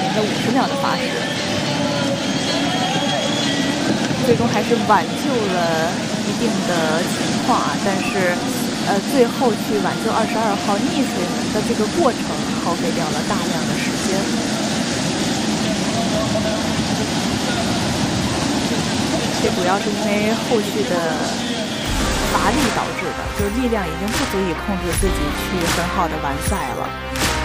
了50秒的罚时，最终还是挽救了一定的情况啊，但是最后去挽救22号溺水门的这个过程耗费掉了大量的时间。这主要是因为后续的乏力导致的，就是力量已经不足以控制自己去很好的完赛了。